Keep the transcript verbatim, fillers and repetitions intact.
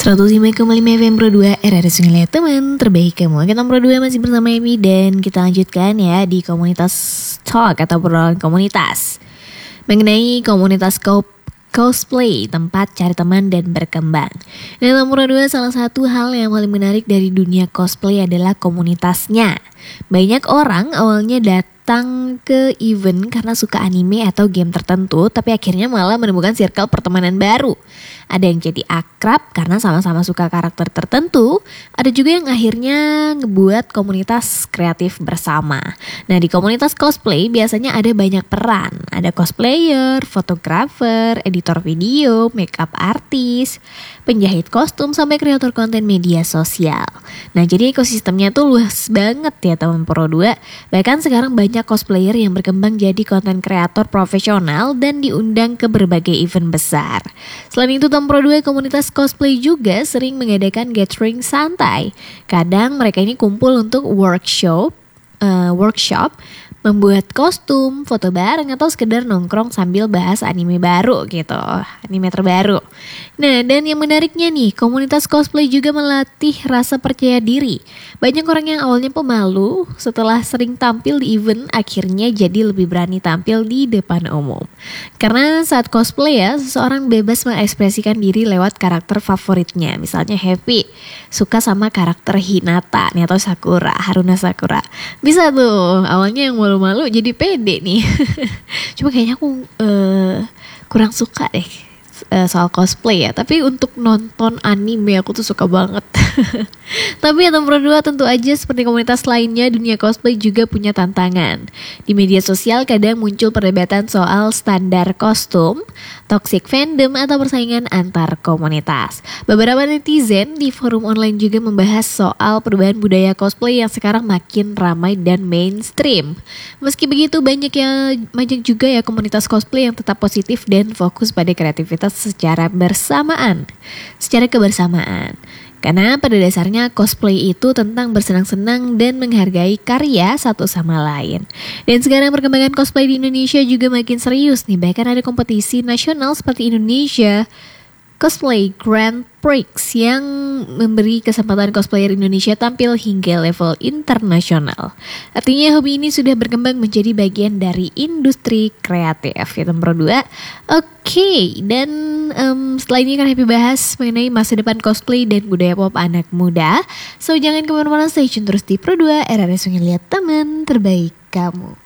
seratus lima koma lima F M Pro dua R R S Ngeliat Teman Terbaik Kamu. Kita Pro dua masih bersama Emi dan kita lanjutkan ya di komunitas talk atau perkenalan komunitas mengenai komunitas co- cosplay, tempat cari teman dan berkembang. Dalam Pro dua salah satu hal yang paling menarik dari dunia cosplay adalah komunitasnya. Banyak orang awalnya datang ke event karena suka anime atau game tertentu, tapi akhirnya malah menemukan circle pertemanan baru. Ada yang jadi akrab karena sama-sama suka karakter tertentu, ada juga yang akhirnya ngebuat komunitas kreatif bersama. Nah, di komunitas cosplay biasanya ada banyak peran. Ada cosplayer, fotografer, editor video, makeup artis, penjahit kostum, sampai kreator konten media sosial. Nah, jadi ekosistemnya tuh luas banget ya teman Pro dua. Bahkan sekarang banyak cosplayer yang berkembang jadi konten kreator profesional dan diundang ke berbagai event besar. Selain itu teman Pro dua, komunitas cosplay juga sering mengadakan gathering santai. Kadang mereka ini kumpul untuk workshop, uh, workshop membuat kostum, foto bareng, atau sekedar nongkrong sambil bahas anime baru gitu, anime terbaru. Nah, dan yang menariknya nih, komunitas cosplay juga melatih rasa percaya diri. Banyak orang yang awalnya pemalu, setelah sering tampil di event, akhirnya jadi lebih berani tampil di depan umum. Karena saat cosplay ya, seseorang bebas mengekspresikan diri lewat karakter favoritnya. Misalnya Happy, suka sama karakter Hinata nih, atau Sakura, Haruna Sakura. Bisa tuh, awalnya yang malu-malu jadi pede nih. Cuma kayaknya aku uh, kurang suka deh uh, soal cosplay ya. Tapi untuk nonton anime aku tuh suka banget. Tapi yang nomor dua tentu aja seperti komunitas lainnya, dunia cosplay juga punya tantangan. Di media sosial kadang muncul perdebatan soal standar kostum, toxic fandom, atau persaingan antar komunitas. Beberapa netizen di forum online juga membahas soal perubahan budaya cosplay yang sekarang makin ramai dan mainstream. Meski begitu banyak ya banyak juga ya komunitas cosplay yang tetap positif dan fokus pada kreativitas secara bersamaan, secara kebersamaan. Karena pada dasarnya cosplay itu tentang bersenang-senang dan menghargai karya satu sama lain. Dan sekarang perkembangan cosplay di Indonesia juga makin serius nih. Bahkan ada kompetisi nasional seperti Indonesia Cosplay Grand Prix yang memberi kesempatan cosplayer Indonesia tampil hingga level internasional. Artinya hobi ini sudah berkembang menjadi bagian dari industri kreatif ya Pro dua. Oke, okay, dan um, setelah ini kan Happy bahas mengenai masa depan cosplay dan budaya pop anak muda. So jangan kemana-mana, stay tune terus di Pro dua R R S Ngeliat Teman Terbaik Kamu.